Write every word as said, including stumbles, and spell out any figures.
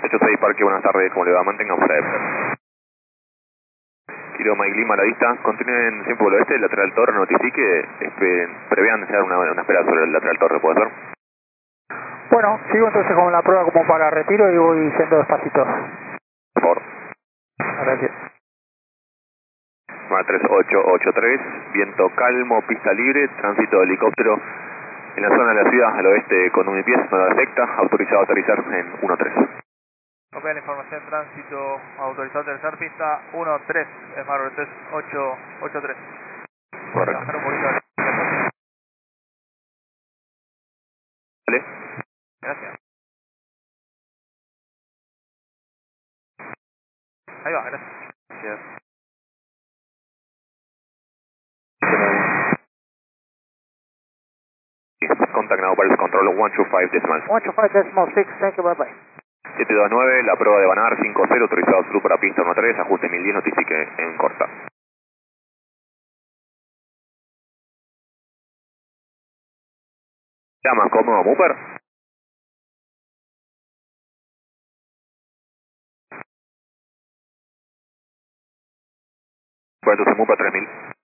ocho seis Parque, buenas tardes, ¿cómo le va? Mantengan fuera de prueba. Kilo Mike Lima a la vista, continúen siempre por el oeste, lateral torre, notifique, esperen, prevean desear una, una espera sobre el lateral torre, ¿puede ser? Bueno, sigo entonces con la prueba como para retiro y voy yendo despacito. Por favor. Gracias. tres ocho ocho tres, viento calmo, pista libre, tránsito de helicóptero en la zona de la ciudad al oeste con un pies, no la afecta, autorizado a aterrizar en uno tres. Ok, la información tránsito autorizado a aterrizar pista uno tres, es más tres ocho ocho tres. Correcto. Bajar un poquito la Vale. Gracias. Ahí va, gracias. Gracias. Contact now, Paris Control one two five decimal. one two five decimal six, thank you, bye bye. siete dos nueve, la prueba de Banar cinco cero, autorizado absoluto para pista uno tres, ajuste mil diez, notifique en corta. ¿Está más cómodo, Mooper? Pues entonces Mooper tres mil.